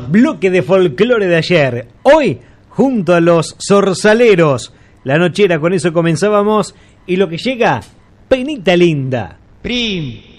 bloque de folclore de ayer. Hoy, junto a los zorzaleros. La nochera, con eso comenzábamos. Y lo que llega, Penita Linda. Prim,